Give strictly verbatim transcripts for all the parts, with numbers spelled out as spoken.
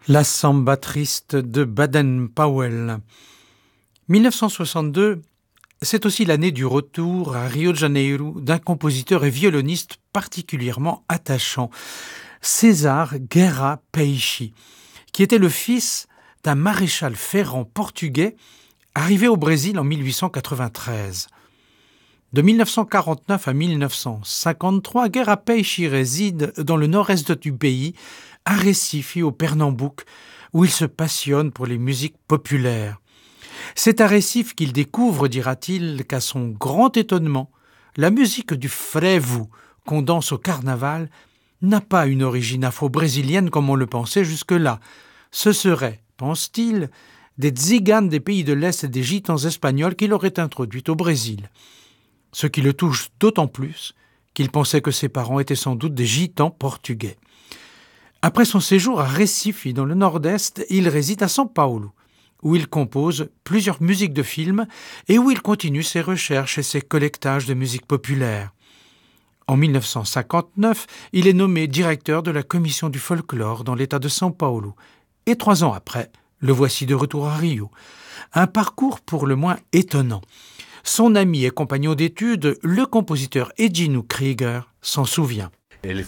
La samba triste de Baden-Powell. mille neuf cent soixante-deux, c'est aussi l'année du retour à Rio de Janeiro d'un compositeur et violoniste particulièrement attachant, César Guerra Peixe, qui était le fils d'un maréchal ferrant portugais arrivé au Brésil en mille huit cent quatre-vingt-treize. De mille neuf cent quarante-neuf à mille neuf cent cinquante-trois, Guerra Peixe réside dans le nord-est du pays, à Recife et au Pernambouc, où il se passionne pour les musiques populaires. C'est à Recife qu'il découvre, dira-t-il, qu'à son grand étonnement, la musique du frevo, qu'on danse au carnaval, n'a pas une origine afro-brésilienne comme on le pensait jusque-là. Ce serait, pense-t-il, des tziganes des pays de l'Est et des gitans espagnols qui l'auraient introduite au Brésil. Ce qui le touche d'autant plus qu'il pensait que ses parents étaient sans doute des gitans portugais. Après son séjour à Recife, dans le nord-est, il réside à São Paulo, où il compose plusieurs musiques de films et où il continue ses recherches et ses collectages de musique populaire. En mille neuf cent cinquante-neuf, il est nommé directeur de la commission du folklore dans l'État de São Paulo. Et trois ans après, le voici de retour à Rio. Un parcours pour le moins étonnant. Son ami et compagnon d'études, le compositeur Edinho Krieger, s'en souvient. Il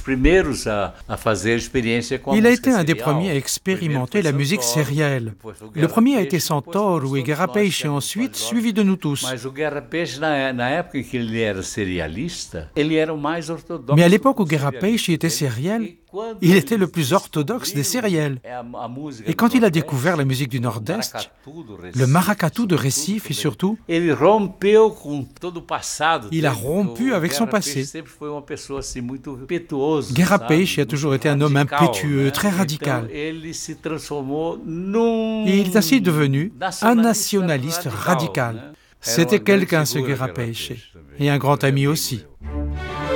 a été un des premiers à expérimenter la musique sérielle. Le premier a été Santoro et Guerra Peixe ensuite, suivi de nous tous. Mais à l'époque où Guerra Peixe était sériel, il était le plus orthodoxe des sériels. Et quand il a découvert la musique du Nord-Est, le maracatu de Recife et surtout, il a rompu avec son passé. Guerra Peixe a toujours été un homme impétueux, très radical. Et il est ainsi devenu un nationaliste radical. C'était quelqu'un, ce Guerra Peixe, et un grand ami aussi.